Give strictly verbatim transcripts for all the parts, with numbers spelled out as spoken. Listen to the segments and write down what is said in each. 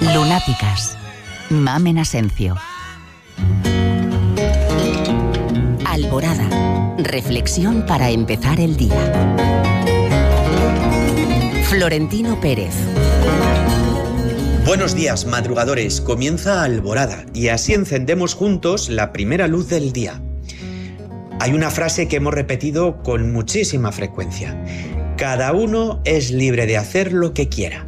Lunáticas. Mamen Asencio. Alborada. Reflexión para empezar el día. Florentino Pérez. Buenos días, madrugadores. Comienza Alborada y así encendemos juntos la primera luz del día. Hay una frase que hemos repetido con muchísima frecuencia. Cada uno es libre de hacer lo que quiera.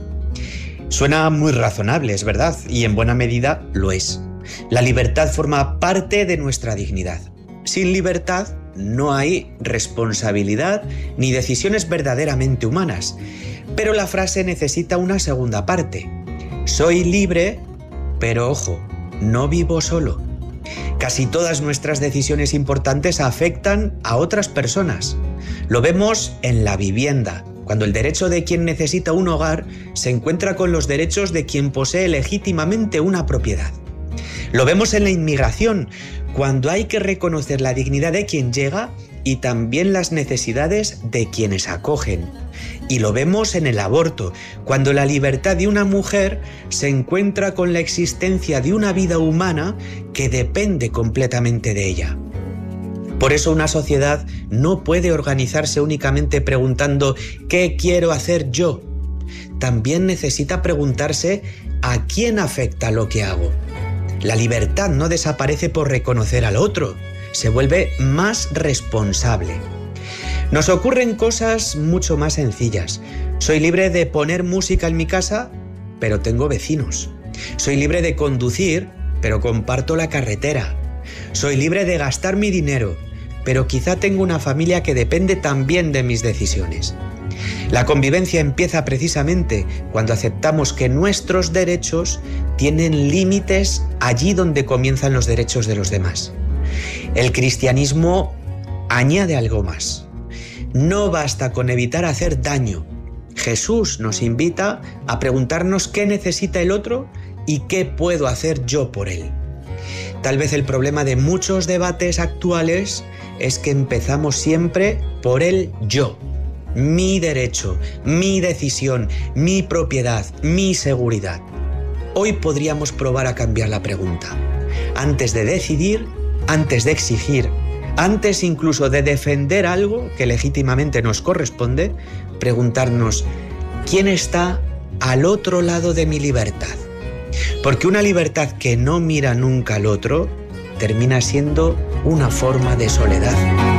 Suena muy razonable, es verdad, y en buena medida lo es. La libertad forma parte de nuestra dignidad. Sin libertad no hay responsabilidad ni decisiones verdaderamente humanas. Pero la frase necesita una segunda parte. Soy libre, pero ojo, no vivo solo. Casi todas nuestras decisiones importantes afectan a otras personas. Lo vemos en la vivienda, cuando el derecho de quien necesita un hogar se encuentra con los derechos de quien posee legítimamente una propiedad. Lo vemos en la inmigración, cuando hay que reconocer la dignidad de quien llega y también las necesidades de quienes acogen. Y lo vemos en el aborto, cuando la libertad de una mujer se encuentra con la existencia de una vida humana que depende completamente de ella. Por eso una sociedad no puede organizarse únicamente preguntando ¿qué quiero hacer yo? También necesita preguntarse ¿a quién afecta lo que hago? La libertad no desaparece por reconocer al otro, se vuelve más responsable. Nos ocurren cosas mucho más sencillas. Soy libre de poner música en mi casa, pero tengo vecinos. Soy libre de conducir, pero comparto la carretera. Soy libre de gastar mi dinero, pero quizá tengo una familia que depende también de mis decisiones. La convivencia empieza precisamente cuando aceptamos que nuestros derechos tienen límites allí donde comienzan los derechos de los demás. El cristianismo añade algo más. No basta con evitar hacer daño. Jesús nos invita a preguntarnos qué necesita el otro y qué puedo hacer yo por él. Tal vez el problema de muchos debates actuales es que empezamos siempre por el yo. Mi derecho, mi decisión, mi propiedad, mi seguridad. Hoy podríamos probar a cambiar la pregunta. Antes de decidir, antes de exigir, antes incluso de defender algo que legítimamente nos corresponde, preguntarnos ¿quién está al otro lado de mi libertad? Porque una libertad que no mira nunca al otro termina siendo una forma de soledad.